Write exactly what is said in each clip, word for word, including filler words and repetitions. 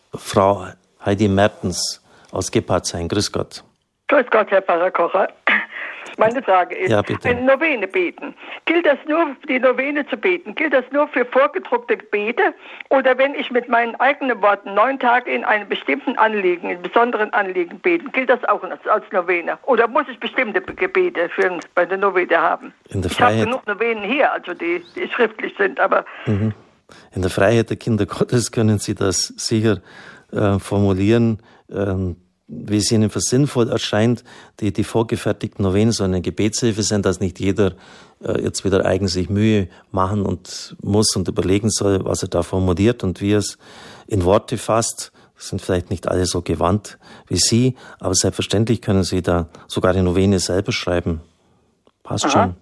Frau Heidi Mertens aus Gebhardshain. Grüß Gott. Grüß Gott, Herr Pfarrer Kocher. Meine Frage ist, ja, bitte. Eine Novene beten. Gilt das nur, die Novene zu beten, gilt das nur für vorgedruckte Gebete? Oder wenn ich mit meinen eigenen Worten neun Tage in einem bestimmten Anliegen, in besonderen Anliegen beten, gilt das auch als Novene? Oder muss ich bestimmte Gebete für, bei der Novene haben? In der ich habe Freiheit, genug Novenen hier, also die, die schriftlich sind, aber... Mhm. In der Freiheit der Kinder Gottes können Sie das sicher äh, formulieren, ähm, wie es Ihnen für sinnvoll erscheint. Die, die vorgefertigten Novenen sollen eine Gebetshilfe sein, dass nicht jeder äh, jetzt wieder eigen sich Mühe machen und muss und überlegen soll, was er da formuliert und wie er es in Worte fasst. Das sind vielleicht nicht alle so gewandt wie Sie, aber selbstverständlich können Sie da sogar die Novene selber schreiben. Passt Aha. schon.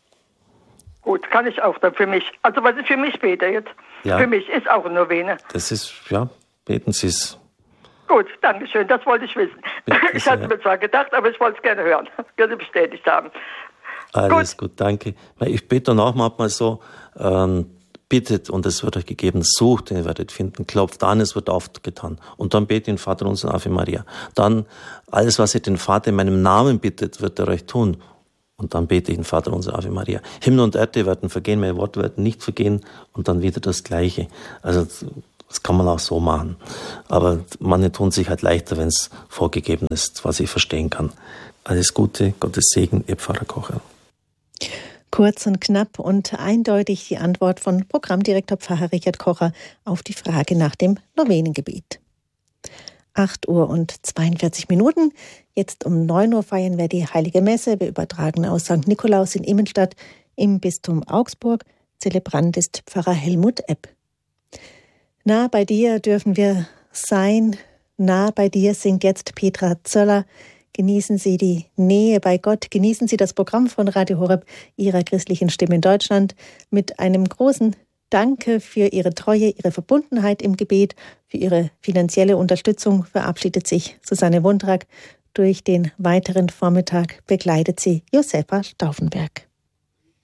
Gut, kann ich auch dann für mich. Also was ich für mich bete jetzt, ja. für mich ist auch eine Novene. Das ist, ja, beten Sie es. Gut, danke schön, das wollte ich wissen. Bitte ich hatte mir zwar gedacht, aber ich wollte es gerne hören, gerne bestätigt haben. Alles gut, gut danke. Ich bete dann auch manchmal so, ähm, bittet und es wird euch gegeben, sucht, ihr werdet finden, klopft an, es wird aufgetan. Und dann betet den Vater unser Ave Maria. Dann, alles was ihr den Vater in meinem Namen bittet, wird er euch tun. Und dann bete ich den Vater unser Ave Maria. Himmel und Erde werden vergehen, meine Worte werden nicht vergehen und dann wieder das Gleiche. Also das kann man auch so machen. Aber manche tun sich halt leichter, wenn es vorgegeben ist, was ich verstehen kann. Alles Gute, Gottes Segen, Ihr Pfarrer Kocher. Kurz und knapp und eindeutig die Antwort von Programmdirektor Pfarrer Richard Kocher auf die Frage nach dem Novenengebet. acht Uhr und zweiundvierzig Minuten. Jetzt um neun Uhr feiern wir die Heilige Messe. Wir übertragen aus Sankt Nikolaus in Immenstadt im Bistum Augsburg. Zelebrant ist Pfarrer Helmut Epp. Nah bei dir dürfen wir sein. Nah bei dir singt jetzt Petra Zöller. Genießen Sie die Nähe bei Gott. Genießen Sie das Programm von Radio Horeb, Ihrer christlichen Stimme in Deutschland, mit einem großen Danke für Ihre Treue, Ihre Verbundenheit im Gebet, für Ihre finanzielle Unterstützung verabschiedet sich Susanne Wundrak. Durch den weiteren Vormittag begleitet sie Josefa Stauffenberg.